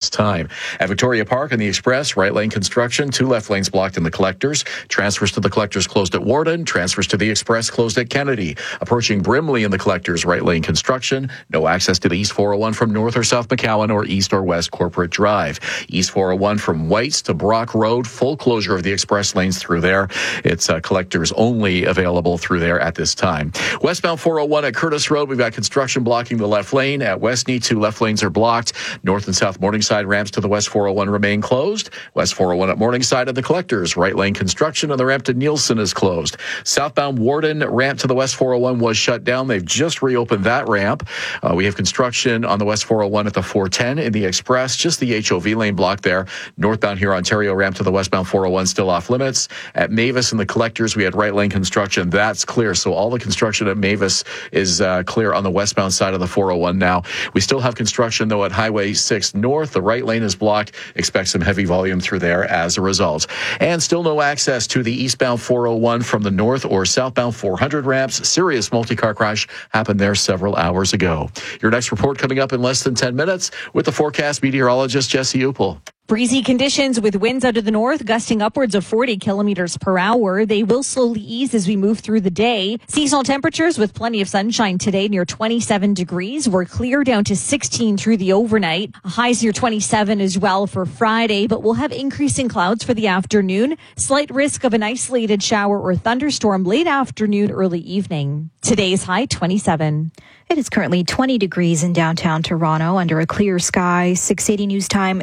this time. At Victoria Park and the Express, right lane construction, 2 left lanes blocked in the Collectors. Transfers to the Collectors closed at Warden. Transfers to the Express closed at Kennedy. Approaching Brimley in the Collectors, right lane construction. No access to the East 401 from North or South McCowan or East or West Corporate Drive. East 401 from Whites to Brock Road, full closure of the Express lanes through there. It's Collectors only available through there at this time. Westbound 401 at Curtis Road, we've got construction blocking the left lane. At Westney, 2 left lanes are blocked. North and South Morningside ramps to the West 401 remain closed. West 401 at Morningside at the Collectors, right lane construction, and the ramp to Nielsen is closed. Southbound Warden ramp to the West 401 was shut down. They've just reopened that ramp. We have construction on the West 401 at the 410 in the Express, just the HOV lane block there. Northbound here, Ontario ramp to the westbound 401 still off limits. At Mavis and the Collectors, we had right lane construction. That's clear. So all the construction at Mavis is clear on the westbound side of the 401 now. We still have construction, though, at Highway 6 North. The right lane is blocked. Expect some heavy volume through there as a result. And still no access to the eastbound 401 from the north or southbound 400 ramps. Serious multi-car crash happened there several hours ago. Your next report coming up in less than 10 minutes with the forecast meteorologist Jesse Upel. Breezy conditions with winds out of the north gusting upwards of 40 kilometers per hour. They will slowly ease as we move through the day. Seasonal temperatures with plenty of sunshine today near 27 degrees. We're clear down to 16 through the overnight. Highs near 27 as well for Friday, but we'll have increasing clouds for the afternoon. Slight risk of an isolated shower or thunderstorm late afternoon, early evening. Today's high 27. It is currently 20 degrees in downtown Toronto under a clear sky. 680 News Time,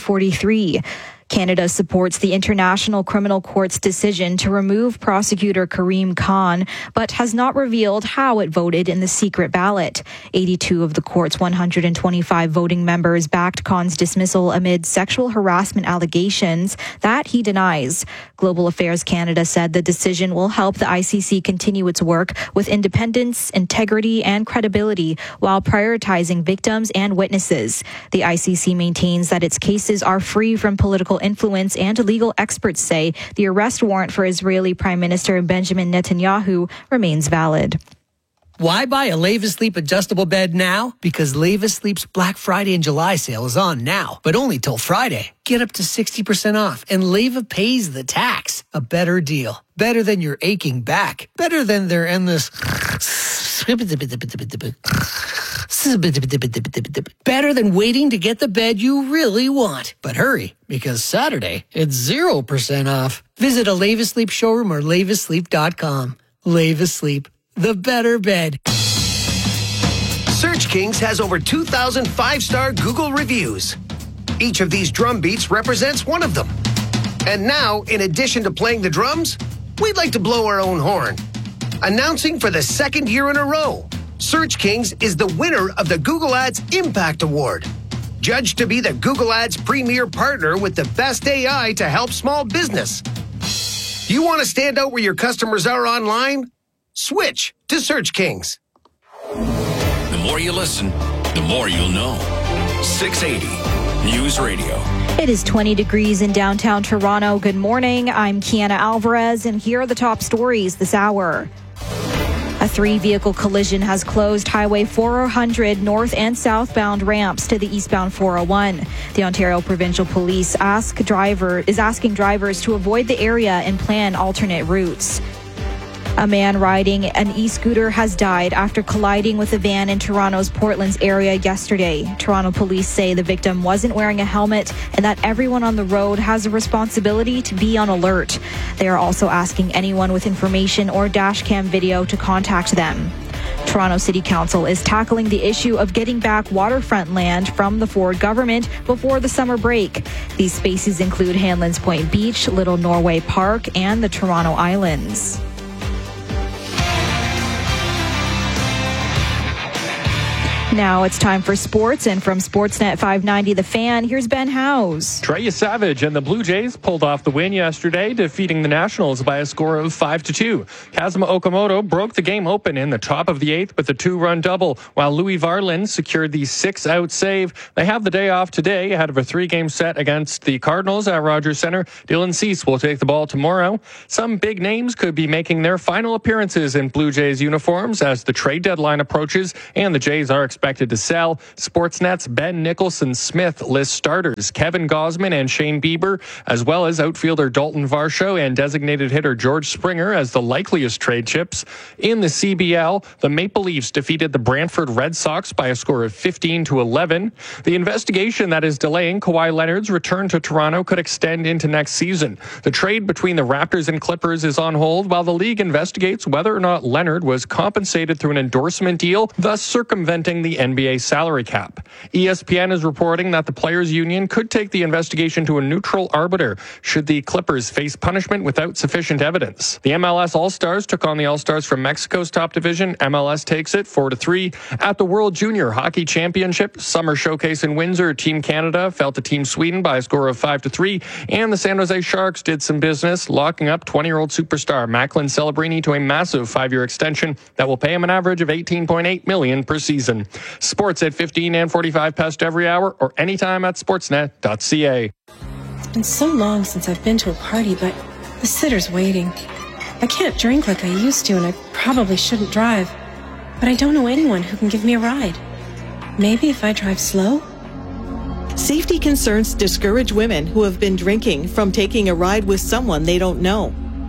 3:43. Canada supports the International Criminal Court's decision to remove prosecutor Karim Khan, but has not revealed how it voted in the secret ballot. 82 of the court's 125 voting members backed Khan's dismissal amid sexual harassment allegations that he denies. Global Affairs Canada said the decision will help the ICC continue its work with independence, integrity, and credibility while prioritizing victims and witnesses. The ICC maintains that its cases are free from political influence, and legal experts say the arrest warrant for Israeli Prime Minister Benjamin Netanyahu remains valid. Why buy a Leva Sleep adjustable bed now? Because Leva Sleep's Black Friday and July sale is on now, but only till Friday. Get up to 60% off, and Leva pays the tax. A better deal. Better than your aching back. Better than their endless... Better than waiting to get the bed you really want. But hurry, because Saturday, it's 0% off. Visit a Leva Sleep showroom or levasleep.com. Leva Sleep, the better bed. Search Kings has over 2,000 5-star Google reviews. Each of these drum beats represents one of them. And now, in addition to playing the drums, we'd like to blow our own horn. Announcing for the second year in a row, Search Kings is the winner of the Google Ads Impact Award. Judged to be the Google Ads premier partner with the best AI to help small business. You want to stand out where your customers are online? Switch to Search Kings. The more you listen, the more you'll know. 680 News Radio. It is 20 degrees in downtown Toronto. Good morning. I'm Kiana Alvarez, and here are the top stories this hour. A 3-vehicle collision has closed Highway 400 north and southbound ramps to the eastbound 401. The Ontario Provincial Police is asking drivers to avoid the area and plan alternate routes. A man riding an e-scooter has died after colliding with a van in Toronto's Portlands area yesterday. Toronto police say the victim wasn't wearing a helmet and that everyone on the road has a responsibility to be on alert. They are also asking anyone with information or dashcam video to contact them. Toronto City Council is tackling the issue of getting back waterfront land from the Ford government before the summer break. These spaces include Hanlan's Point Beach, Little Norway Park, and the Toronto Islands. Now it's time for sports, and from Sportsnet 590 The Fan, here's Ben Howes. Trey Savage and the Blue Jays pulled off the win yesterday, defeating the Nationals by a score of 5-2. Kazuma Okamoto broke the game open in the top of the 8th with a 2-run double, while Louis Varland secured the 6-out save. They have the day off today ahead of a 3-game set against the Cardinals at Rogers Centre. Dylan Cease will take the ball tomorrow. Some big names could be making their final appearances in Blue Jays uniforms as the trade deadline approaches, and the Jays are expected expected to sell. Sportsnet's Ben Nicholson-Smith lists starters Kevin Gausman and Shane Bieber, as well as outfielder Dalton Varsho and designated hitter George Springer as the likeliest trade chips. In the CBL, the Maple Leafs defeated the Brantford Red Sox by a score of 15-11. The investigation that is delaying Kawhi Leonard's return to Toronto could extend into next season. The trade between the Raptors and Clippers is on hold while the league investigates whether or not Leonard was compensated through an endorsement deal, thus circumventing the NBA salary cap. ESPN is reporting that the Players Union could take the investigation to a neutral arbiter should the Clippers face punishment without sufficient evidence. The MLS All-Stars took on the All-Stars from Mexico's top division. MLS takes it 4-3. At the World Junior Hockey Championship Summer Showcase in Windsor, Team Canada fell to Team Sweden by a score of 5-3, and the San Jose Sharks did some business, locking up 20-year-old superstar Macklin Celebrini to a massive 5-year extension that will pay him an average of $18.8 million per season. Sports at 15 and 45 past every hour or anytime at sportsnet.ca. It's been so long since I've been to a party, but the sitter's waiting. I can't drink like I used to, and I probably shouldn't drive. But I don't know anyone who can give me a ride. Maybe if I drive slow? Safety concerns discourage women who have been drinking from taking a ride with someone they don't know.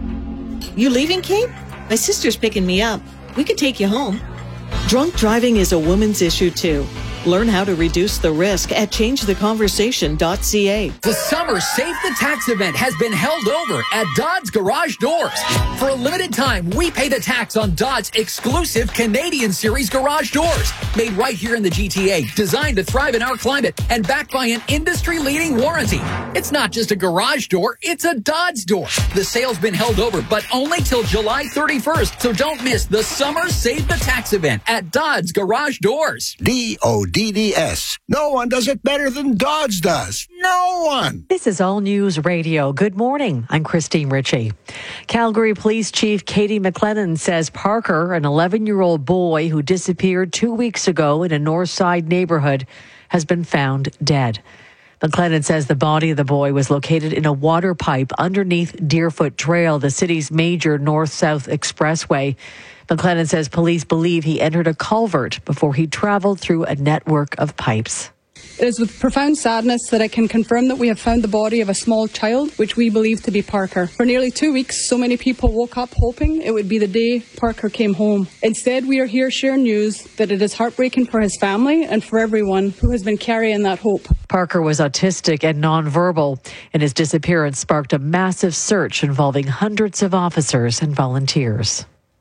You leaving, Kate? My sister's picking me up. We could take you home. Drunk driving is a woman's issue, too. Learn how to reduce the risk at changetheconversation.ca. The Summer Save the Tax event has been held over at Dodds Garage Doors. For a limited time, we pay the tax on Dodds' exclusive Canadian Series garage doors. Made right here in the GTA, designed to thrive in our climate, and backed by an industry-leading warranty. It's not just a garage door, it's a Dodds door. The sale's been held over, but only till July 31st, so don't miss the Summer Save the Tax event at Dodds Garage Doors. DDS. No one does it better than Dodds does. No one. This is All News Radio. Good morning. I'm Christine Ritchie. Calgary Police Chief Katie McLennan says Parker, an 11-year-old boy who disappeared 2 weeks ago in a North Side neighborhood, has been found dead. McLennan says the body of the boy was located in a water pipe underneath Deerfoot Trail, the city's major north-south expressway. McLennan says police believe he entered a culvert before he traveled through a network of pipes. It is with profound sadness that I can confirm that we have found the body of a small child, which we believe to be Parker. For nearly 2 weeks, so many people woke up hoping it would be the day Parker came home. Instead, we are here sharing news that it is heartbreaking for his family and for everyone who has been carrying that hope. Parker was autistic and nonverbal, and his disappearance sparked a massive search involving hundreds of officers and volunteers.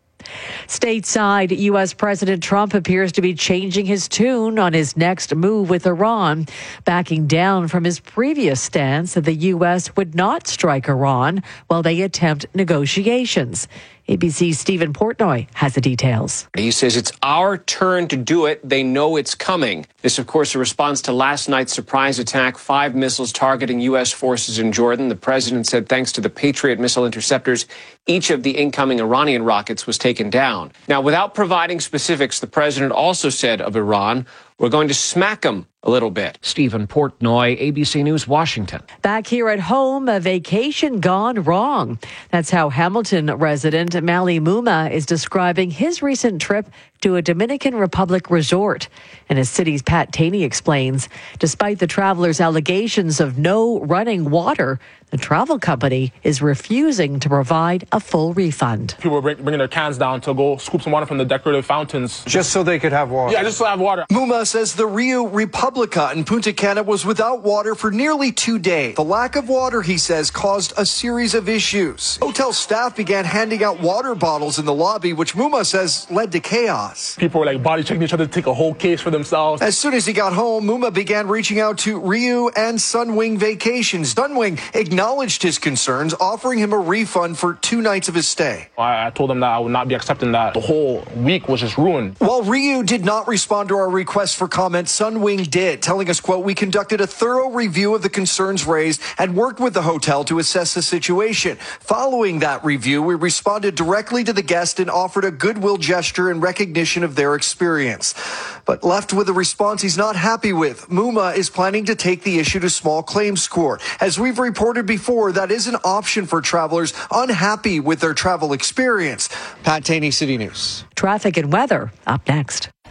Stateside, U.S. President Trump appears to be changing his tune on his next move with Iran, backing down from his previous stance that the U.S. would not strike Iran while they attempt negotiations. ABC's Stephen Portnoy has the details. He says it's our turn to do it. They know it's coming. This, of course, a response to last night's surprise attack, 5 missiles targeting U.S. forces in Jordan. The president said thanks to the Patriot missile interceptors, each of the incoming Iranian rockets was taken down. Now, without providing specifics, the president also said of Iran, we're going to smack them a little bit. Stephen Portnoy, ABC News, Washington. Back here at home, a vacation gone wrong. That's how Hamilton resident Mali Muma is describing his recent trip to a Dominican Republic resort. And as city's Pat Taney explains, despite the traveler's allegations of no running water, the travel company is refusing to provide a full refund. People were bringing their cans down to go scoop some water from the decorative fountains. Just so they could have water? Yeah, just so they have water. Muma says the Rio Republica in Punta Cana was without water for nearly 2 days. The lack of water, he says, caused a series of issues. Hotel staff began handing out water bottles in the lobby, which Muma says led to chaos. People were like body checking each other to take a whole case for themselves. As soon as he got home, Muma began reaching out to Rio and Sunwing Vacations. Sunwing acknowledged his concerns, offering him a refund for 2 nights of his stay. I told him that I would not be accepting that. The whole week was just ruined. While Rio did not respond to our request for comment, Sunwing did, telling us, quote, we conducted a thorough review of the concerns raised and worked with the hotel to assess the situation. Following that review, we responded directly to the guest and offered a goodwill gesture in recognition of their experience. But left with a response he's not happy with, Muma is planning to take the issue to small claims court. As we've reported before, that is an option for travelers unhappy with their travel experience. Pat Taney, City News. Traffic and weather up next.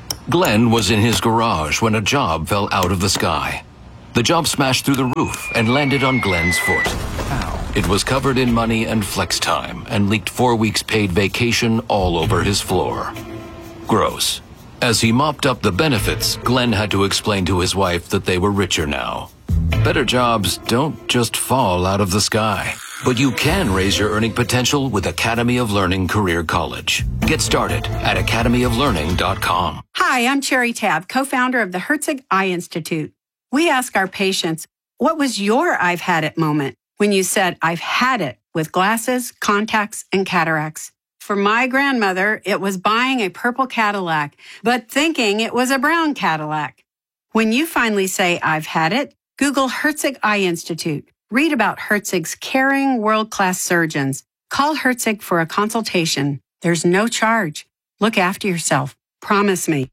Glenn was in his garage when a job fell out of the sky. The job smashed through the roof and landed on Glenn's foot. It was covered in money and flex time and leaked 4 weeks paid vacation all over his floor. Gross. As he mopped up the benefits, Glenn had to explain to his wife that they were richer now. Better jobs don't just fall out of the sky. But you can raise your earning potential with Academy of Learning Career College. Get started at academyoflearning.com. Hi, I'm Cherry Tabb, co-founder of the Herzig Eye Institute. We ask our patients, what was your I've had it moment when you said, I've had it with glasses, contacts, and cataracts? For my grandmother, it was buying a purple Cadillac, but thinking it was a brown Cadillac. When you finally say, I've had it, Google Herzig Eye Institute. Read about Herzig's caring, world-class surgeons. Call Herzig for a consultation. There's no charge. Look after yourself. Promise me.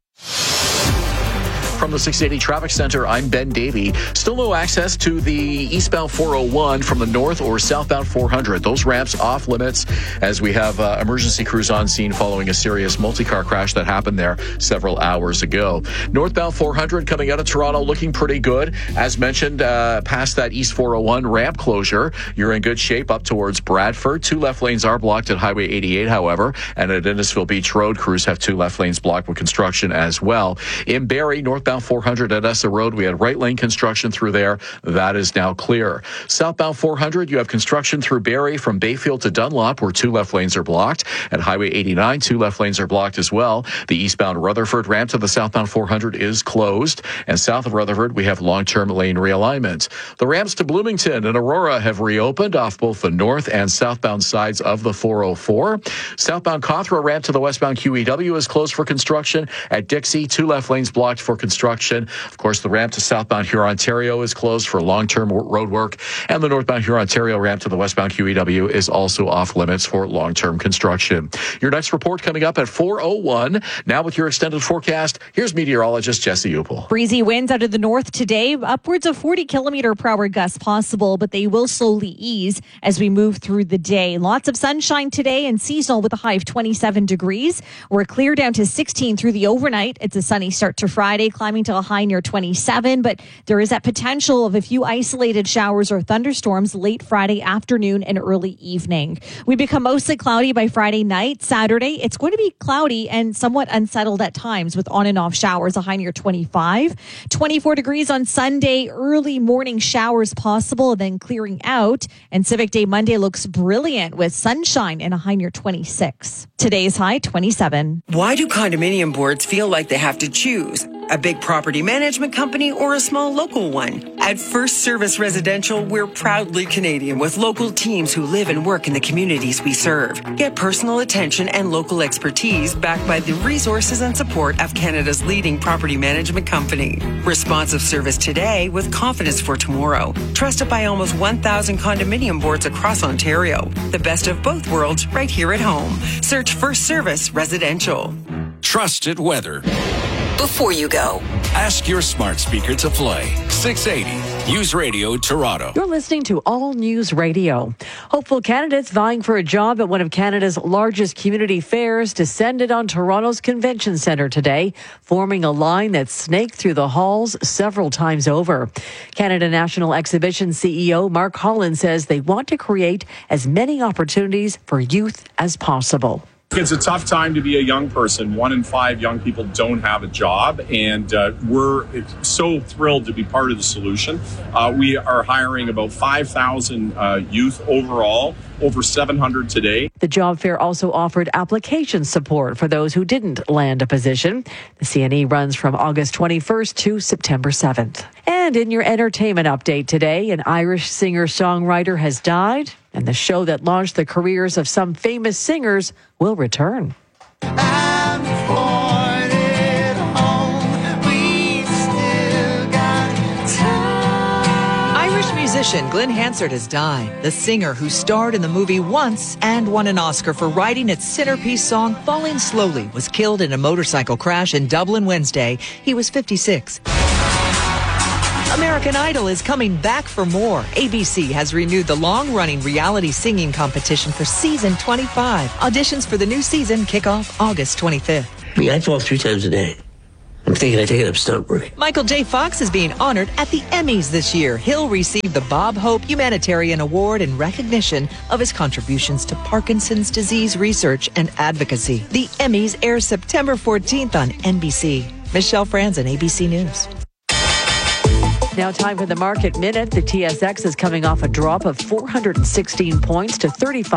From the 680 Traffic Center, I'm Ben Davey. Still no access to the eastbound 401 from the north or southbound 400. Those ramps off limits as we have emergency crews on scene following a serious multi-car crash that happened there several hours ago. Northbound 400 coming out of Toronto looking pretty good. As mentioned, past that East 401 ramp closure, you're in good shape up towards Bradford. 2 left lanes are blocked at Highway 88, however, and at Innisfil Beach Road, crews have 2 left lanes blocked with construction as well. In Barrie, northbound 400 at Essa Road, we had right lane construction through there. That is now clear. Southbound 400, you have construction through Barrie from Bayfield to Dunlop, where 2 left lanes are blocked. At Highway 89, 2 left lanes are blocked as well. The eastbound Rutherford ramp to the southbound 400 is closed. And south of Rutherford, we have long-term lane realignment. The ramps to Bloomington and Aurora have reopened off both the north and southbound sides of the 404. Southbound Cawthra ramp to the westbound QEW is closed for construction. At Dixie, 2 left lanes blocked for construction. Of course, the ramp to southbound Huron-Ontario is closed for long-term road work, and the northbound Huron-Ontario ramp to the westbound QEW is also off limits for long-term construction. Your next report coming up at 4:01. Now with your extended forecast, here's meteorologist Jesse Upel. Breezy winds out of the north today, upwards of 40-kilometer-per-hour gusts possible, but they will slowly ease as we move through the day. Lots of sunshine today and seasonal with a high of 27 degrees. We're clear down to 16 through the overnight. It's a sunny start to Friday, climbing to a high near 27, but there is that potential of a few isolated showers or thunderstorms late Friday afternoon and early evening. We become mostly cloudy by Friday night. Saturday, it's going to be cloudy and somewhat unsettled at times with on and off showers, a high near 25. 24 degrees on Sunday, early morning showers possible, then clearing out. And Civic Day Monday looks brilliant with sunshine and a high near 26. Today's high, 27. Why do condominium boards feel like they have to choose? A big property management company or a small local one? At First Service Residential, we're proudly Canadian with local teams who live and work in the communities we serve. Get personal attention and local expertise backed by the resources and support of Canada's leading property management company. Responsive service today with confidence for tomorrow. Trusted by almost 1,000 condominium boards across Ontario. The best of both worlds right here at home. Search First Service Residential. Trusted weather. Before you go, ask your smart speaker to play 680 News Radio Toronto. You're listening to All News Radio. Hopeful candidates vying for a job at one of Canada's largest community fairs descended on Toronto's Convention Centre today, forming a line that snaked through the halls several times over. Canada National Exhibition CEO Mark Holland says they want to create as many opportunities for youth as possible. It's a tough time to be a young person. 1 in 5 young people don't have a job, and we're so thrilled to be part of the solution. We are hiring about 5,000 youth overall, over 700 today. The job fair also offered application support for those who didn't land a position. The CNE runs from August 21st to September 7th. And in your entertainment update today, an Irish singer-songwriter has died, and the show that launched the careers of some famous singers will return. Irish musician Glenn Hansard has died. The singer who starred in the movie Once and won an Oscar for writing its centerpiece song Falling Slowly was killed in a motorcycle crash in Dublin Wednesday. He was 56. American Idol is coming back for more. ABC has renewed the long-running reality singing competition for season 25. Auditions for the new season kick off August 25th. I fall 3 times a day. I'm thinking I take it up Stuntbrook. Michael J. Fox is being honored at the Emmys this year. He'll receive the Bob Hope Humanitarian Award in recognition of his contributions to Parkinson's disease research and advocacy. The Emmys air September 14th on NBC. Michelle Franzen, ABC News. Now time for the Market Minute. The TSX is coming off a drop of 416 points to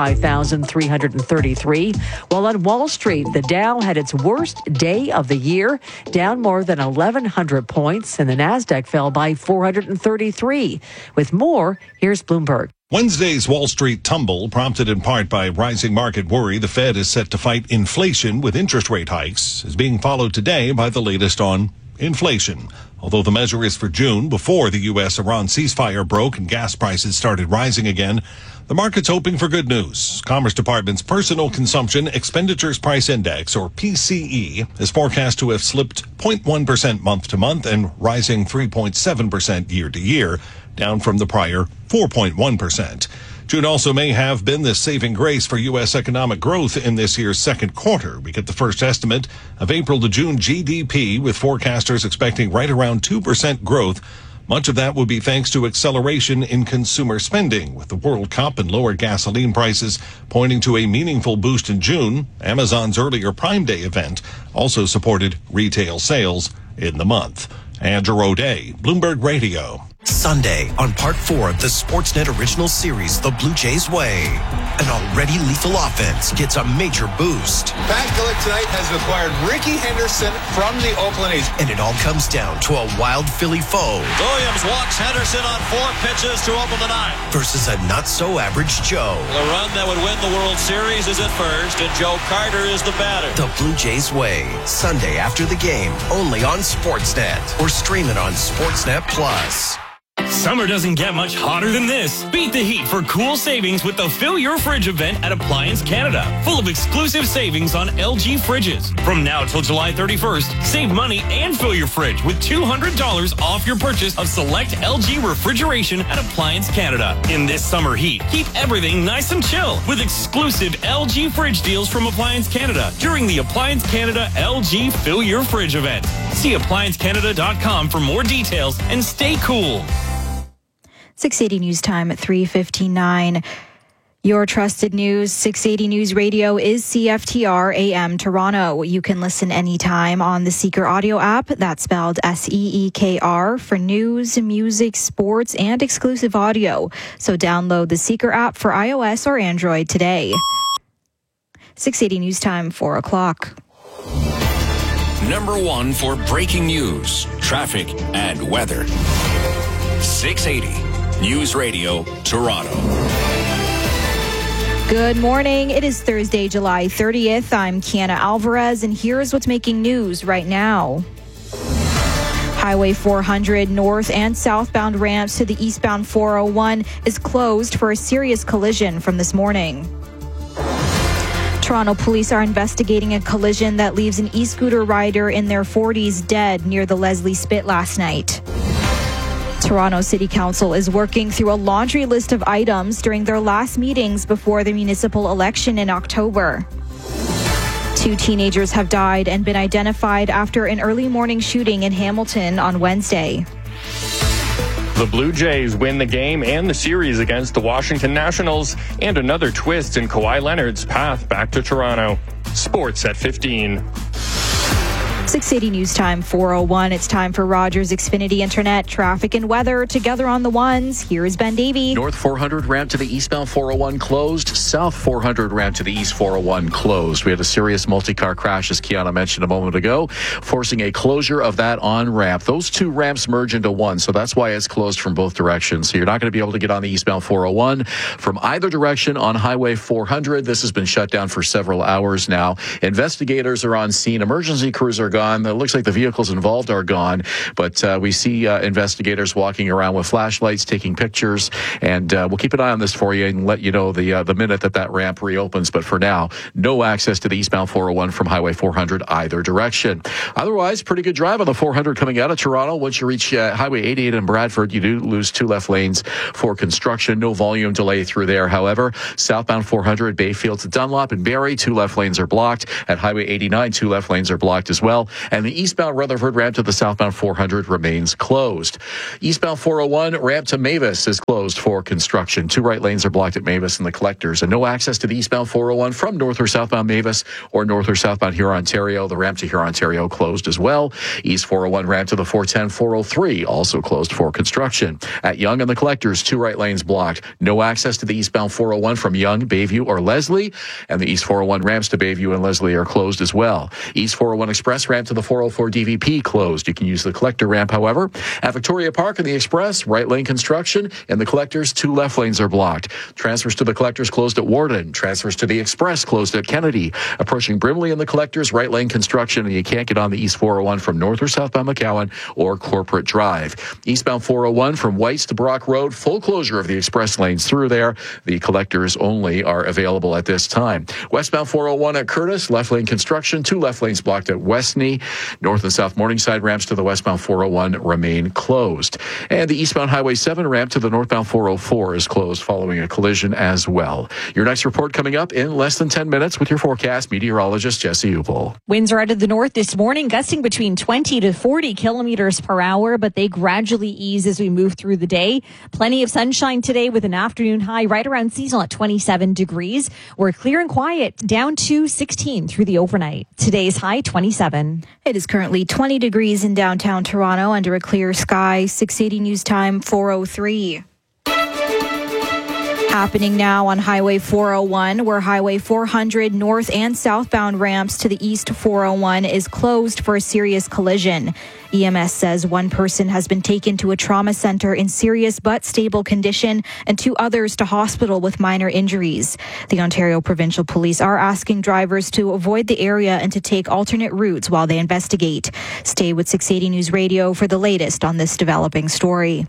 35,333. While on Wall Street, the Dow had its worst day of the year, down more than 1,100 points, and the Nasdaq fell by 433. With more, here's Bloomberg. Wednesday's Wall Street tumble, prompted in part by rising market worry the Fed is set to fight inflation with interest rate hikes, is being followed today by the latest on inflation. Although the measure is for June, before the U.S.-Iran ceasefire broke and gas prices started rising again, the market's hoping for good news. Commerce Department's Personal Consumption Expenditures Price Index, or PCE, is forecast to have slipped 0.1% month to month and rising 3.7% year to year, down from the prior 4.1%. June also may have been the saving grace for U.S. economic growth in this year's second quarter. We get the first estimate of April to June GDP, with forecasters expecting right around 2% growth. Much of that will be thanks to acceleration in consumer spending, with the World Cup and lower gasoline prices pointing to a meaningful boost in June. Amazon's earlier Prime Day event also supported retail sales in the month. Andrew O'Day, Bloomberg Radio. Sunday on part 4 of the Sportsnet original series, The Blue Jays Way. An already lethal offense gets a major boost. Pat Gillick tonight has acquired Ricky Henderson from the Oakland A's. And it all comes down to a wild Philly foe. Williams walks Henderson on 4 pitches to open the 9th. Versus a not-so-average Joe. The run that would win the World Series is at first, and Joe Carter is the batter. The Blue Jays Way. Sunday after the game, only on Sportsnet. Or stream it on Sportsnet Plus. Summer doesn't get much hotter than this. Beat the heat for cool savings with the Fill Your Fridge event at Appliance Canada. Full of exclusive savings on LG fridges. From now till July 31st, save money and fill your fridge with $200 off your purchase of select LG refrigeration at Appliance Canada. In this summer heat, keep everything nice and chill with exclusive LG fridge deals from Appliance Canada during the Appliance Canada LG Fill Your Fridge event. See ApplianceCanada.com for more details and stay cool. 680 News Time at 3:59. Your trusted news, 680 News Radio is CFTR AM Toronto. You can listen anytime on the Seeker audio app. That's spelled SEEKR for news, music, sports, and exclusive audio. So download the Seeker app for iOS or Android today. 680 News Time, 4 o'clock. Number 1 for breaking news, traffic, and weather. 680 News Radio, Toronto. Good morning. It is Thursday, July 30th. I'm Kiana Alvarez, and here's what's making news right now. Highway 400 north and southbound ramps to the eastbound 401 is closed for a serious collision from this morning. Toronto police are investigating a collision that leaves an e-scooter rider in their 40s dead near the Leslie Spit last night. Toronto City Council is working through a laundry list of items during their last meetings before the municipal election in October. 2 teenagers have died and been identified after an early morning shooting in Hamilton on Wednesday. The Blue Jays win the game and the series against the Washington Nationals, and another twist in Kawhi Leonard's path back to Toronto. Sports at 15. 680 News Time, 4:01. It's time for Rogers Xfinity Internet, traffic and weather together on the ones. Here is Ben Davey. North 400 ramp to the eastbound 401 closed. South 400 ramp to the east 401 closed. We had a serious multi-car crash, as Kiana mentioned a moment ago, forcing a closure of that on-ramp. Those 2 ramps merge into one, so that's why it's closed from both directions. So you're not going to be able to get on the eastbound 401 from either direction on Highway 400. This has been shut down for several hours now. Investigators are on scene. Emergency crews are gone. It looks like the vehicles involved are gone, but we see investigators walking around with flashlights, taking pictures, and we'll keep an eye on this for you and let you know the minute that ramp reopens. But for now, no access to the eastbound 401 from Highway 400 either direction. Otherwise, pretty good drive on the 400 coming out of Toronto. Once you reach Highway 88 in Bradford, you do lose 2 left lanes for construction. No volume delay through there. However, southbound 400 Bayfield to Dunlop and Barrie, 2 left lanes are blocked. At Highway 89, 2 left lanes are blocked as well. well. And the eastbound Rutherford ramp to the southbound 400 remains closed. Eastbound 401 ramp to Mavis is closed for construction. 2 right lanes are blocked at Mavis and the collectors, and no access to the eastbound 401 from north or southbound Mavis or north or southbound Huron, Ontario. The ramp to Huron, Ontario closed as well. East 401 ramp to the 410 403 also closed for construction. At Yonge and the collectors, 2 right lanes blocked. No access to the eastbound 401 from Yonge, Bayview, or Leslie, and the East 401 ramps to Bayview and Leslie are closed as well. East 401 Express ramp to the 404 DVP closed. You can use the collector ramp, however. At Victoria Park and the Express, right lane construction, and the collectors, 2 left lanes are blocked. Transfers to the collectors closed at Warden. Transfers to the Express closed at Kennedy. Approaching Brimley and the collectors, right lane construction, and you can't get on the East 401 from north or southbound McCowan or Corporate Drive. Eastbound 401 from Whites to Brock Road, full closure of the express lanes through there. The collectors only are available at this time. Westbound 401 at Curtis, left lane construction, 2 left lanes blocked at Westney. North and South Morningside ramps to the westbound 401 remain closed. And the eastbound Highway 7 ramp to the northbound 404 is closed following a collision as well. Your next report coming up in less than 10 minutes with your forecast meteorologist Jesse Upel. Winds are out of the north this morning, gusting between 20 to 40 kilometers per hour, but they gradually ease as we move through the day. Plenty of sunshine today with an afternoon high right around seasonal at 27 degrees. We're clear and quiet down to 16 through the overnight. Today's high 27. It is currently 20 degrees in downtown Toronto under a clear sky. 680 News Time 4:03. Happening now on Highway 401, where Highway 400 north and southbound ramps to the East 401 is closed for a serious collision. EMS says 1 person has been taken to a trauma center in serious but stable condition and 2 others to hospital with minor injuries. The Ontario Provincial Police are asking drivers to avoid the area and to take alternate routes while they investigate. Stay with 680 News Radio for the latest on this developing story.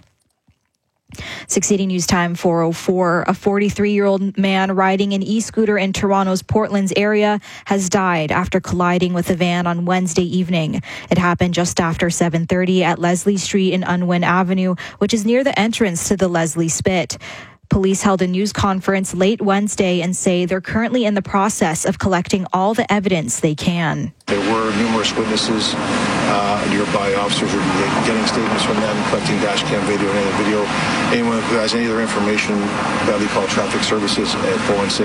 680 News Time 4:04. A 43-year-old man riding an e-scooter in Toronto's Portlands area has died after colliding with a van on Wednesday evening. It happened just after 7:30 at Leslie Street and Unwin Avenue, which is near the entrance to the Leslie Spit. Police held a news conference late Wednesday and say they're currently in the process of collecting all the evidence they can. There were numerous witnesses. Nearby officers are getting statements from them, collecting dash cam video and other video. Anyone who has any other information, Valley Call Traffic Services at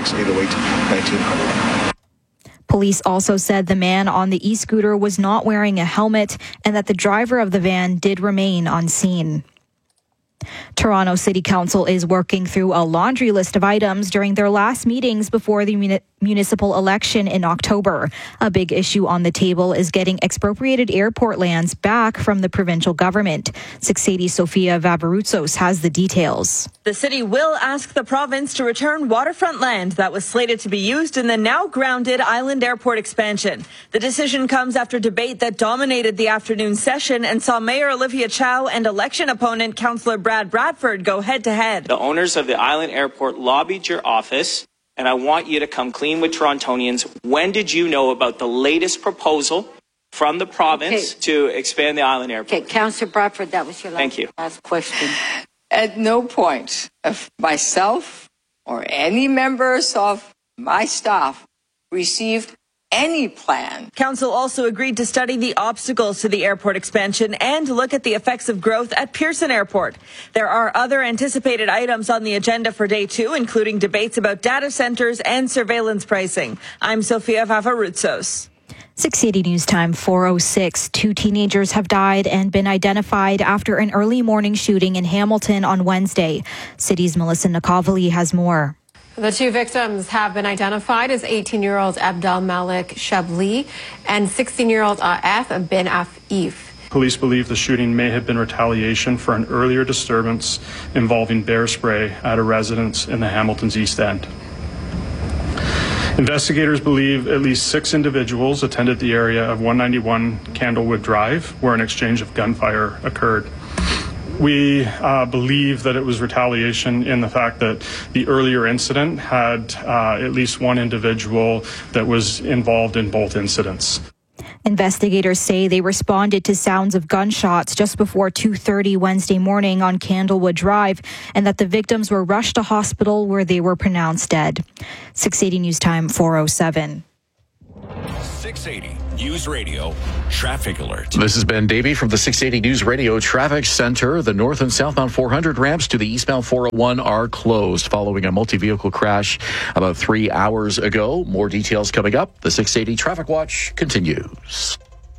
416-808-1900. Police also said the man on the e-scooter was not wearing a helmet and that the driver of the van did remain on scene. Toronto City Council is working through a laundry list of items during their last meetings before the municipal election in October. A big issue on the table is getting expropriated airport lands back from the provincial government. 680 Sofia Vavarutsos has the details. The city will ask the province to return waterfront land that was slated to be used in the now grounded Island Airport expansion. The decision comes after debate that dominated the afternoon session and saw Mayor Olivia Chow and election opponent Councillor Brad Bradford go head-to-head. The owners of the Island Airport lobbied your office, and I want you to come clean with Torontonians. When did you know about the latest proposal from the province to expand the Island Airport? Okay, Councillor Bradford, that was your last question. At no point of myself or any members of my staff received any plan. Council also agreed to study the obstacles to the airport expansion and look at the effects of growth at Pearson Airport. There are other anticipated items on the agenda for day 2, including debates about data centers and surveillance pricing. I'm Sofia Vavarutsos. 680 News Time 4:06. 2 teenagers have died and been identified after an early morning shooting in Hamilton on Wednesday. City's Melissa Nakovali has more. The 2 victims have been identified as 18-year-old Abdel Malik Shabli and 16-year-old Af bin Afif. Police believe the shooting may have been retaliation for an earlier disturbance involving bear spray at a residence in the Hamilton's East End. Investigators believe at least 6 individuals attended the area of 191 Candlewood Drive, where an exchange of gunfire occurred. We believe that it was retaliation in the fact that the earlier incident had at least 1 individual that was involved in both incidents. Investigators say they responded to sounds of gunshots just before 2:30 Wednesday morning on Candlewood Drive and that the victims were rushed to hospital where they were pronounced dead. 680 News Time 4:07. 680 News Radio Traffic Alert. This is Ben Davey from the 680 News Radio Traffic Center. The north and southbound 400 ramps to the eastbound 401 are closed following a multi-vehicle crash about 3 hours ago. More details coming up. The 680 Traffic Watch continues.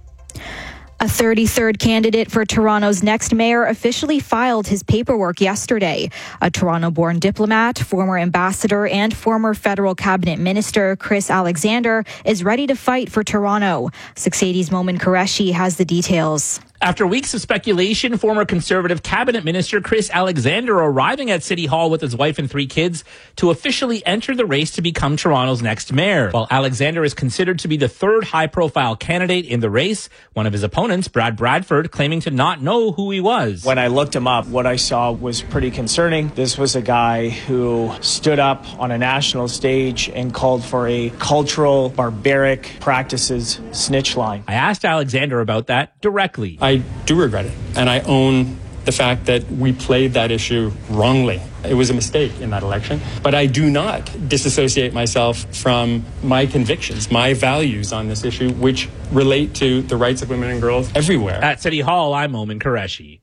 A 33rd candidate for Toronto's next mayor officially filed his paperwork yesterday. A Toronto-born diplomat, former ambassador, and former federal cabinet minister Chris Alexander is ready to fight for Toronto. 680's Momin Qureshi has the details. After weeks of speculation, former Conservative cabinet minister Chris Alexander arriving at City Hall with his wife and 3 kids to officially enter the race to become Toronto's next mayor. While Alexander is considered to be the 3rd high-profile candidate in the race, one of his opponents, Brad Bradford, claiming to not know who he was. When I looked him up, what I saw was pretty concerning. This was a guy who stood up on a national stage and called for a cultural, barbaric practices snitch line. I asked Alexander about that directly. I do regret it, and I own the fact that we played that issue wrongly. It was a mistake in that election, but I do not disassociate myself from my convictions, my values on this issue, which relate to the rights of women and girls everywhere. At City Hall, I'm Momin Qureshi.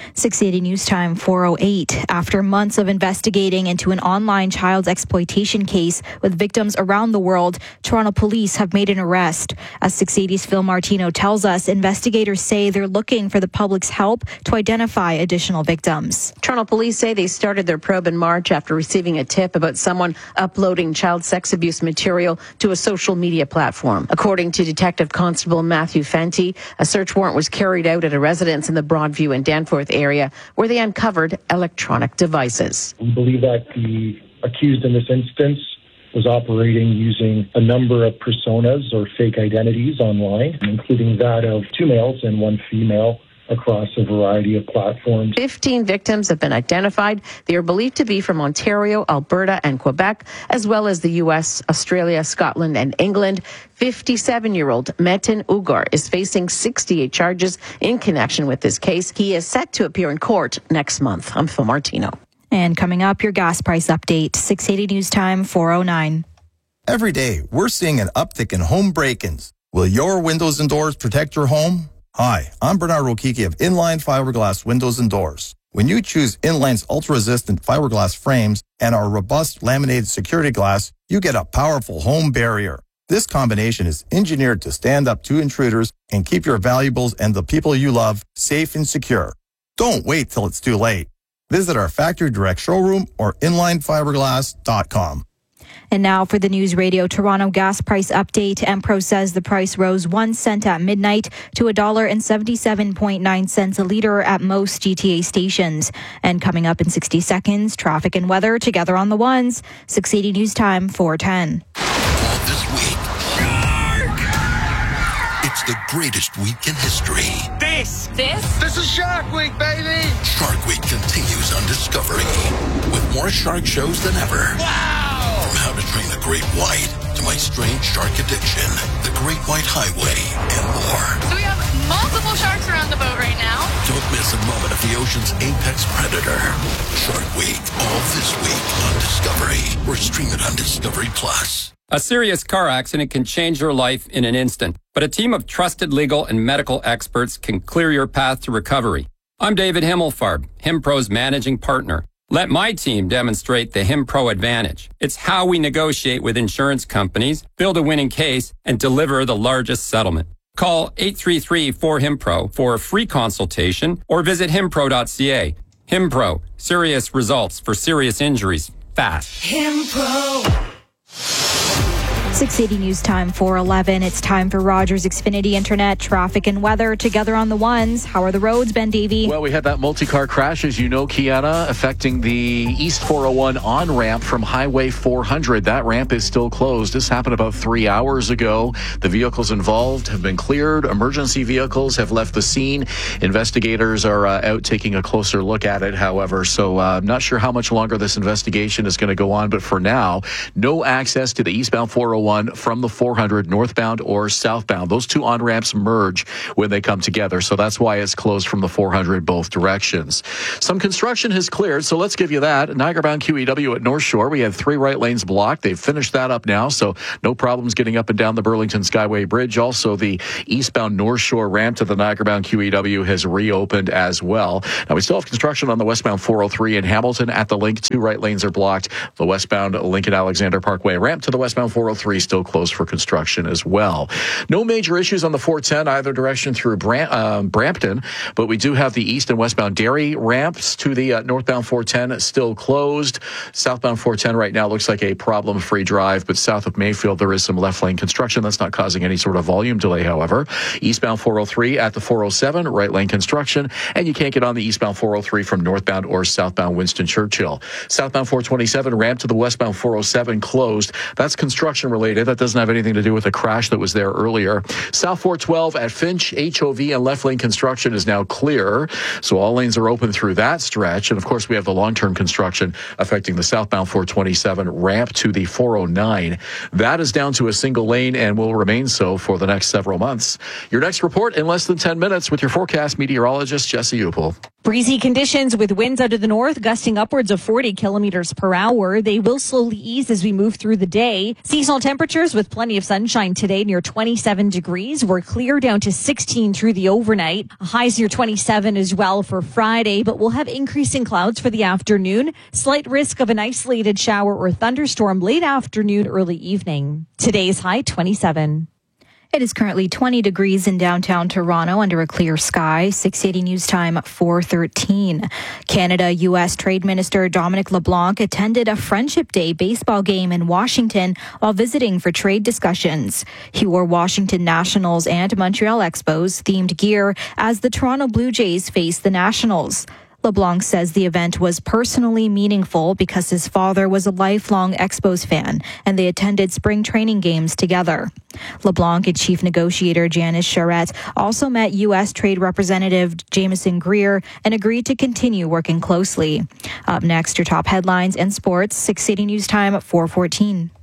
680 News Time 4:08. After months of investigating into an online child exploitation case with victims around the world, Toronto police have made an arrest. As 680's Phil Martino tells us, investigators say they're looking for the public's help to identify additional victims. Toronto police say they started their probe in March after receiving a tip about someone uploading child sex abuse material to a social media platform. According to Detective Constable Matthew Fenty, a search warrant was carried out at a residence in the Broadview and Danforth area where they uncovered electronic devices. We believe that the accused in this instance was operating using a number of personas or fake identities online, including that of 2 males and 1 female across a variety of platforms. 15 victims have been identified. They are believed to be from Ontario, Alberta, and Quebec, as well as the U.S., Australia, Scotland, and England. 57-year-old Metin Ugar is facing 68 charges in connection with this case. He is set to appear in court next month. I'm Phil Martino. And coming up, your gas price update, 680 News Time 4:09. Every day, we're seeing an uptick in home break-ins. Will your windows and doors protect your home? Hi, I'm Bernard Rokiki of Inline Fiberglass Windows and Doors. When you choose Inline's ultra-resistant fiberglass frames and our robust laminated security glass, you get a powerful home barrier. This combination is engineered to stand up to intruders and keep your valuables and the people you love safe and secure. Don't wait till it's too late. Visit our factory direct showroom or inlinefiberglass.com. And now for the News Radio Toronto gas price update. Empro says the price rose 1 cent at midnight to $1.77.9 a litre at most GTA stations. And coming up in 60 seconds, traffic and weather together on the ones. 680 News Time 4:10. This week, Shark! It's the greatest week in history. This is Shark Week, baby! Shark Week continues on Discovery with more shark shows than ever. Wow! From How to Train a Great White to My Strange Shark Addiction, The Great White Highway, and more. So we have multiple sharks around the boat right now. Don't miss a moment of the ocean's apex predator. Shark Week, all this week on Discovery. Or stream it on Discovery Plus. A serious car accident can change your life in an instant, but a team of trusted legal and medical experts can clear your path to recovery. I'm David Himmelfarb, HimPro's managing partner. Let my team demonstrate the HimPro advantage. It's how we negotiate with insurance companies, build a winning case, and deliver the largest settlement. Call 833-4HIMPRO for a free consultation or visit himpro.ca. HimPro, serious results for serious injuries, fast. HimPro. 680 News Time 4:11. It's time for Rogers Xfinity Internet, traffic and weather together on the ones. How are the roads, Ben Davey? Well, we had that multi-car crash, as you know, Kiana, affecting the East 401 on-ramp from Highway 400. That ramp is still closed. This happened about 3 hours ago. The vehicles involved have been cleared. Emergency vehicles have left the scene. Investigators are out taking a closer look at it, however. So I'm not sure how much longer this investigation is going to go on, but for now, no access to the eastbound 401 101 from the 400 northbound or southbound. Those two on-ramps merge when they come together, so that's why it's closed from the 400 both directions. Some construction has cleared, so let's give you that. Niagara-bound QEW at North Shore, we had 3 right lanes blocked. They've finished that up now, so no problems getting up and down the Burlington Skyway Bridge. Also, the eastbound North Shore ramp to the Niagara-bound QEW has reopened as well. Now, we still have construction on the westbound 403 in Hamilton at the link. 2 right lanes are blocked. The westbound Lincoln-Alexander Parkway ramp to the westbound 403 still closed for construction as well. No major issues on the 410 either direction through Brampton, but we do have the east and westbound Derry ramps to the northbound 410 still closed. Southbound 410 right now looks like a problem-free drive, but south of Mayfield there is some left lane construction. That's not causing any sort of volume delay, however. Eastbound 403 at the 407, right lane construction, and you can't get on the eastbound 403 from northbound or southbound Winston Churchill. Southbound 427 ramp to the westbound 407 closed. That's construction related. That doesn't have anything to do with the crash that was there earlier. South 412 at Finch, HOV and left lane construction is now clear. So all lanes are open through that stretch. And of course, we have the long-term construction affecting the southbound 427 ramp to the 409. That is down to a single lane and will remain so for the next several months. Your next report in less than 10 minutes with your forecast meteorologist, Jesse Upel. Breezy conditions with winds out of the north gusting upwards of 40 kilometers per hour. They will slowly ease as we move through the day. Seasonal temperatures with plenty of sunshine today near 27 degrees. We're clear down to 16 through the overnight. Highs near 27 as well for Friday, but we'll have increasing clouds for the afternoon. Slight risk of an isolated shower or thunderstorm late afternoon, early evening. Today's high 27. It is currently 20 degrees in downtown Toronto under a clear sky. 680 News Time 4:13. Canada-U.S. Trade Minister Dominic LeBlanc attended a Friendship Day baseball game in Washington while visiting for trade discussions. He wore Washington Nationals and Montreal Expos themed gear as the Toronto Blue Jays faced the Nationals. LeBlanc says the event was personally meaningful because his father was a lifelong Expos fan and they attended spring training games together. LeBlanc and Chief Negotiator Janice Charette also met U.S. Trade Representative Jameson Greer and agreed to continue working closely. Up next, your top headlines and sports, 680 News Time at 4:14.